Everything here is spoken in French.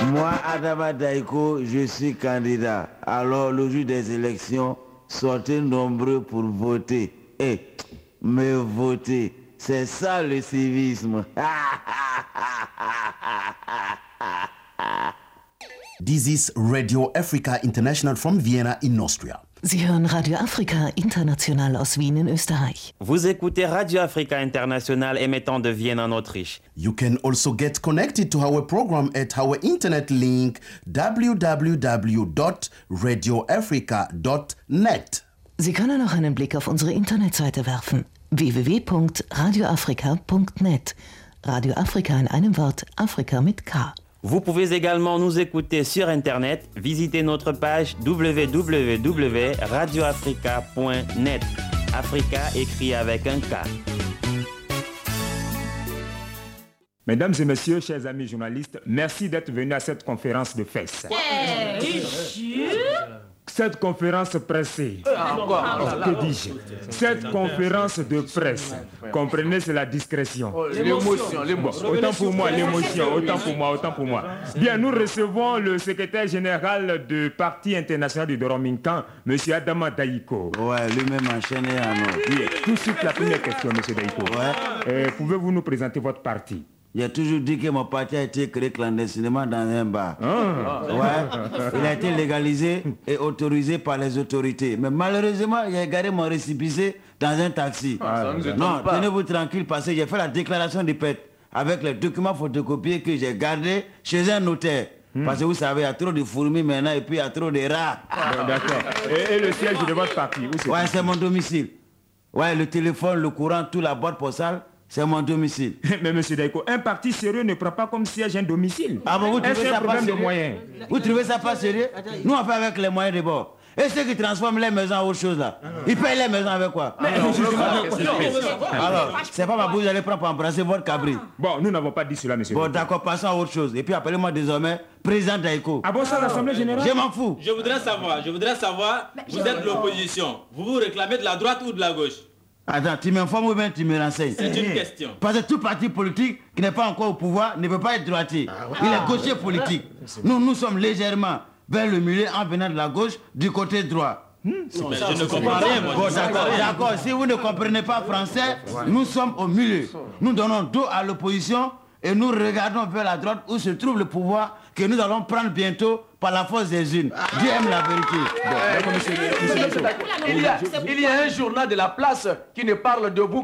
Moi, Adama Daiko, je suis candidat. Alors, le jour des élections, sortez nombreux pour voter. Mais voter, c'est ça le civisme. This is Radio Africa International from Vienna in Austria. Sie hören Radio Afrika International aus Wien in Österreich. Vous écoutez Radio Africa International émettant de Vienne en Autriche. You can also get connected to our program at our internet link www.radioafrica.net. Sie können auch einen Blick auf unsere Internetseite werfen. www.radioafrika.net. Radio Afrika in einem Wort, Afrika mit K. Vous pouvez également nous écouter sur Internet. Visitez notre page www.radioafrica.net. Africa écrit avec un K. Mesdames et messieurs, chers amis journalistes, merci d'être venus à cette conférence de presse. Cette conférence pressée, que dis-je? Cette conférence de presse, comprenez, c'est la discrétion. L'émotion. Autant pour moi, l'émotion, autant pour moi. Bien, nous recevons le secrétaire général du Parti international du Doromincan, M. Adama Daiko. Ouais, lui-même enchaîné à nous. Oui, tout de suite, la première question, M. Daiko. Ouais. Pouvez-vous nous présenter votre parti? J'ai toujours dit que mon parti a été créé clandestinement dans un bar. Ouais. Il a été légalisé et autorisé par les autorités. Mais malheureusement, j'ai garé mon récépissé dans un taxi. Non, tenez-vous tranquille parce que j'ai fait la déclaration de perte avec les documents photocopiés que j'ai gardés chez un notaire. Parce que vous savez, il y a trop de fourmis maintenant et puis il y a trop de rats. D'accord. Et le siège de votre parti, où c'est? Ouais, c'est mon domicile. Ouais, le téléphone, le courant, toute la boîte postale. C'est mon domicile. Mais M. Daiko, un parti sérieux ne prend pas comme siège un domicile. Ah bon, vous trouvez ça pas sérieux? De moyens. Vous trouvez ça pas sérieux? Nous, on fait avec les moyens de bord. Et ceux qui transforment les maisons en autre chose là, ils payent les maisons avec quoi? Alors, c'est pas ma bouche, vous allez prendre pour embrasser votre cabri. Bon, nous n'avons pas dit cela, M. Bon, d'accord, passons à autre chose. Et puis appelez-moi désormais président Daiko. Ah bon, ça, l'Assemblée générale? Je m'en fous. Je voudrais savoir, vous êtes l'opposition. Vous réclamez de la droite ou de la gauche? Attends, tu m'informes ou bien tu me renseignes? C'est une question. Parce que tout parti politique qui n'est pas encore au pouvoir ne peut pas être droitier. Il est gaucher politique. Nous sommes légèrement vers le milieu en venant de la gauche du côté droit. Je ne comprends rien, moi. Bon, d'accord. Si vous ne comprenez pas français, nous sommes au milieu. Nous donnons dos à l'opposition et nous regardons vers la droite où se trouve le pouvoir que nous allons prendre bientôt par la force des unes. Dieu aime la vérité. Il y a un journal de la place qui ne parle de vous